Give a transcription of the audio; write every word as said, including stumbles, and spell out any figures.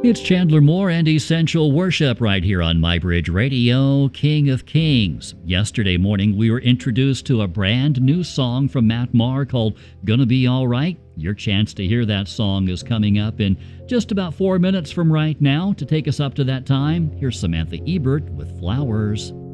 It's Chandler Moore and Essential Worship right here on MyBridge Radio, King of Kings. Yesterday morning, we were introduced to a brand new song from Matt Maher called Gonna Be All Right. Your chance to hear that song is coming up in just about four minutes from right now. To take us up to that time, here's Samantha Ebert with Flowers.